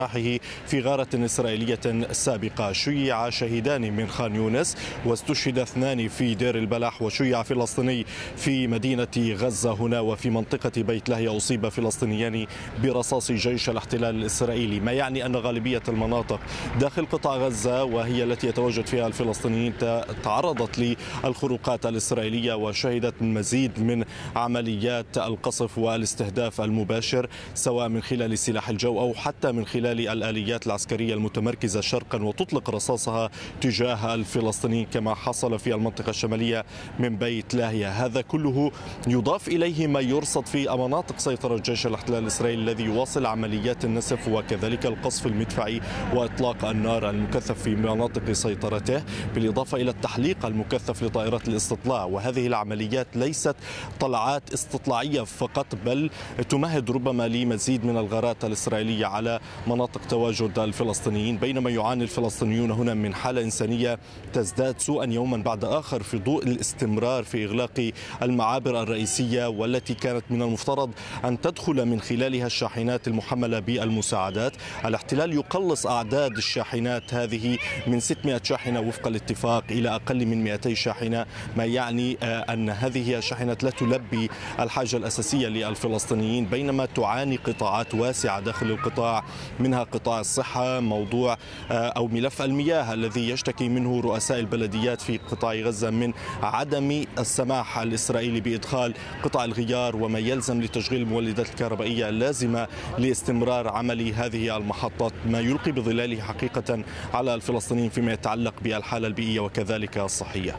في غارة إسرائيلية سابقة. شيع شهيدان من خان يونس واستشهد 2 في دير البلح، وشيع فلسطيني في مدينة غزة هنا. وفي منطقة بيت لاهيا أصيب فلسطينيان برصاص جيش الاحتلال الإسرائيلي، ما يعني أن غالبية المناطق داخل قطاع غزة وهي التي يتواجد فيها الفلسطينيين تعرضت للخروقات الإسرائيلية وشهدت المزيد من عمليات القصف والاستهداف المباشر، سواء من خلال سلاح الجو أو حتى من خلال الآليات العسكرية المتمركزة شرقا وتطلق رصاصها تجاه الفلسطينيين كما حصل في المنطقة الشمالية من بيت لاهيا. هذا كله يضاف إليه ما يرصد في مناطق سيطرة جيش الاحتلال الإسرائيلي الذي يواصل عمليات النسف وكذلك القصف المدفعي وإطلاق النار المكثف في مناطق سيطرته، بالإضافة إلى التحليق المكثف لطائرات الاستطلاع. وهذه العمليات ليست طلعات استطلاعية فقط، بل تمهد ربما لمزيد من الغارات الإسرائيلية على مناطق تواجد الفلسطينيين، بينما يعاني الفلسطينيون هنا من حالة إنسانية تزداد سوءا يوما بعد آخر في ضوء الاستمرار في إغلاق المعابر الرئيسية والتي كانت من المفترض أن تدخل من خلالها الشاحنات المحملة بالمساعدات. الاحتلال يقلص أعداد الشاحنات هذه من 600 شاحنة وفق الاتفاق إلى أقل من 200 شاحنة، ما يعني أن هذه الشاحنات لا تلبي الحاجة الأساسية للفلسطينيين، بينما تعاني قطاعات واسعة داخل القطاع، منها قطاع الصحة، موضوع أو ملف المياه الذي يشتكي منه رؤساء البلديات في قطاع غزة من عدم السماح الإسرائيلي بإدخال قطع الغيار وما يلزم لتشغيل المولدات الكهربائية اللازمة لاستمرار عمل هذه المحطات، ما يلقي بظلاله حقيقة على الفلسطينيين فيما يتعلق بالحالة البيئية وكذلك الصحية.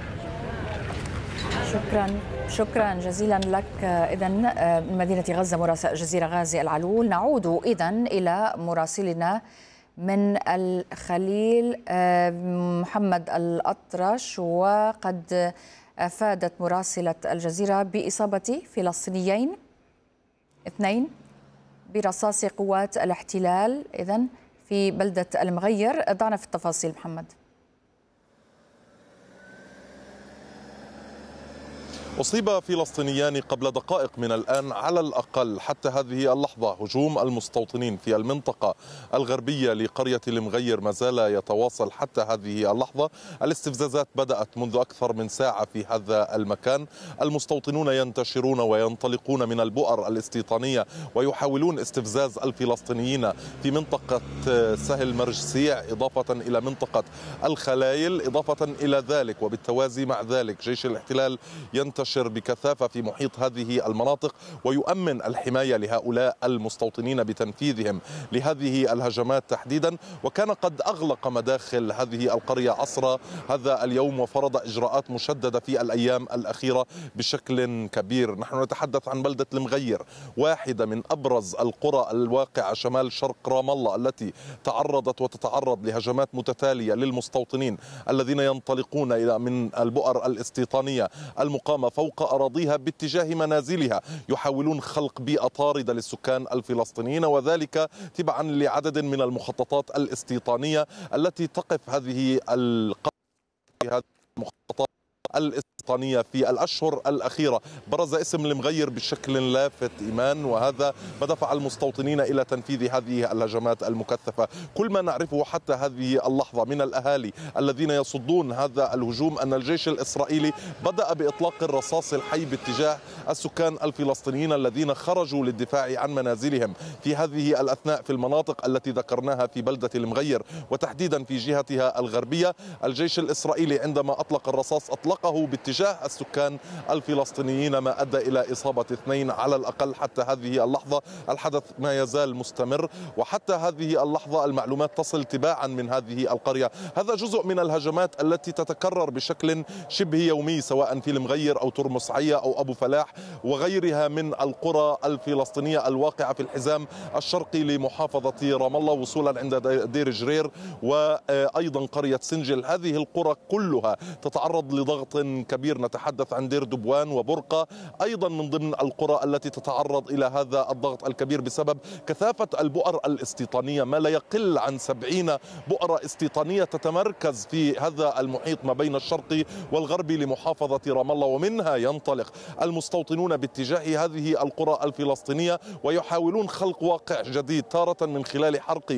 شكرا جزيلا لك. إذن من مدينة غزة مراسل الجزيرة غازي العلول. نعود إذن إلى مراسلنا من الخليل محمد الأطرش، وقد أفادت مراسلة الجزيرة بإصابة فلسطينيين 2 برصاص قوات الاحتلال إذن في بلدة المغير. ضعنا في التفاصيل محمد. أصيب فلسطينيان قبل دقائق من الآن على الأقل حتى هذه اللحظة. هجوم المستوطنين في المنطقة الغربية لقرية المغير ما زال يتواصل حتى هذه اللحظة. الاستفزازات بدأت منذ أكثر من ساعة في هذا المكان. المستوطنون ينتشرون وينطلقون من البؤر الاستيطانية ويحاولون استفزاز الفلسطينيين في منطقة سهل مرجسيع، إضافة إلى منطقة الخلايل. إضافة إلى ذلك وبالتوازي مع ذلك جيش الاحتلال ينتشر بكثافة في محيط هذه المناطق ويؤمن الحماية لهؤلاء المستوطنين بتنفيذهم لهذه الهجمات تحديدا. وكان قد أغلق مداخل هذه القرية عصر هذا اليوم وفرض إجراءات مشددة في الأيام الأخيرة بشكل كبير. نحن نتحدث عن بلدة المغير، واحدة من أبرز القرى الواقعة شمال شرق رام الله، التي تعرضت وتتعرض لهجمات متتالية للمستوطنين الذين ينطلقون إلى من البؤر الاستيطانية المقامة فوق أراضيها باتجاه منازلها، يحاولون خلق بيئة طاردة للسكان الفلسطينيين، وذلك تبعا لعدد من المخططات الاستيطانية التي تقف هذه المخططات الاستيطانية في الأشهر الأخيرة. برز اسم المغير بشكل لافت إيمان، وهذا ما دفع المستوطنين إلى تنفيذ هذه الهجمات المكثفة. كل ما نعرفه حتى هذه اللحظة من الأهالي الذين يصدون هذا الهجوم أن الجيش الإسرائيلي بدأ بإطلاق الرصاص الحي باتجاه السكان الفلسطينيين الذين خرجوا للدفاع عن منازلهم في هذه الأثناء في المناطق التي ذكرناها في بلدة المغير وتحديدا في جهتها الغربية. الجيش الإسرائيلي عندما أطلق الرصاص أطلقه باتجاه السكان الفلسطينيين، ما أدى إلى إصابة 2 على الأقل حتى هذه اللحظة. الحدث ما يزال مستمر، وحتى هذه اللحظة المعلومات تصل تباعا من هذه القرية. هذا جزء من الهجمات التي تتكرر بشكل شبه يومي سواء في المغير أو ترمس عيا أو أبو فلاح وغيرها من القرى الفلسطينية الواقعة في الحزام الشرقي لمحافظة رام الله وصولا عند دير جرير وأيضا قرية سنجل. هذه القرى كلها تتعرض لضغط ضغط كبير. نتحدث عن دير دبوان وبرقة أيضا من ضمن القرى التي تتعرض إلى هذا الضغط الكبير بسبب كثافة البؤر الاستيطانية. ما لا يقل عن 70 بؤرة استيطانية تتمركز في هذا المحيط ما بين الشرقي والغربي لمحافظة رام الله، ومنها ينطلق المستوطنون باتجاه هذه القرى الفلسطينية ويحاولون خلق واقع جديد، تارة من خلال حرق